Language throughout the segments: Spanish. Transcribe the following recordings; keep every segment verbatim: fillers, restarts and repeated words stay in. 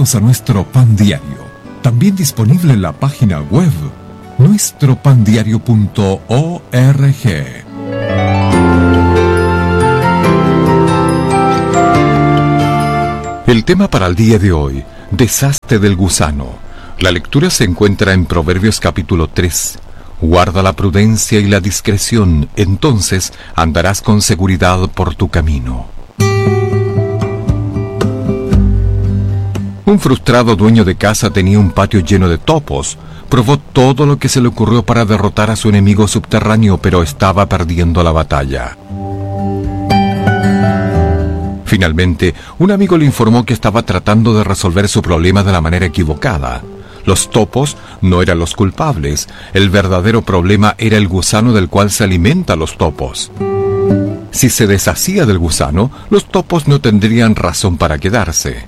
bienvenidos a nuestro Pan Diario, también disponible en la página web nuestro pan diario punto org. El tema para el día de hoy: desastre del gusano. La lectura se encuentra en Proverbios capítulo tres. Guarda la prudencia y la discreción, entonces andarás con seguridad por tu camino. Un frustrado dueño de casa tenía un patio lleno de topos. Probó todo lo que se le ocurrió para derrotar a su enemigo subterráneo, pero estaba perdiendo la batalla. Finalmente, un amigo le informó que estaba tratando de resolver su problema de la manera equivocada. Los topos no eran los culpables. El verdadero problema era el gusano del cual se alimentan los topos. Si se deshacía del gusano, los topos no tendrían razón para quedarse.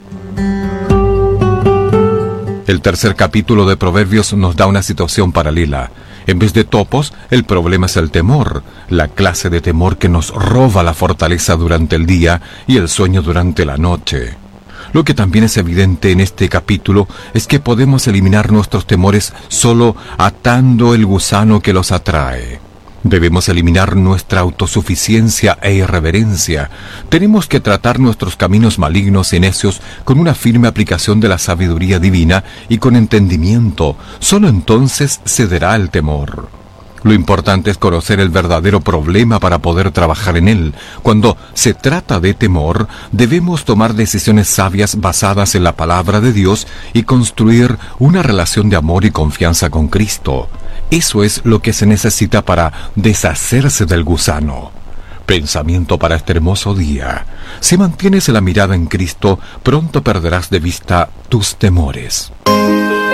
El tercer capítulo de Proverbios nos da una situación paralela. En vez de topos, el problema es el temor, la clase de temor que nos roba la fortaleza durante el día y el sueño durante la noche. Lo que también es evidente en este capítulo es que podemos eliminar nuestros temores solo atando el gusano que los atrae. Debemos eliminar nuestra autosuficiencia e irreverencia. Tenemos que tratar nuestros caminos malignos y necios con una firme aplicación de la sabiduría divina y con entendimiento. Solo entonces cederá el temor. Lo importante es conocer el verdadero problema para poder trabajar en él. Cuando se trata de temor, debemos tomar decisiones sabias basadas en la palabra de Dios y construir una relación de amor y confianza con Cristo. Eso es lo que se necesita para deshacerse del gusano. Pensamiento para este hermoso día: si mantienes la mirada en Cristo, pronto perderás de vista tus temores.